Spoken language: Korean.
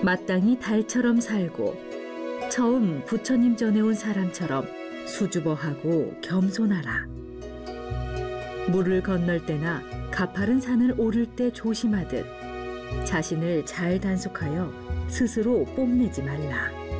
마땅히 달처럼 살고 처음 부처님 전에 온 사람처럼 수줍어하고 겸손하라. 물을 건널 때나 가파른 산을 오를 때 조심하듯 자신을 잘 단속하여 스스로 뽐내지 말라.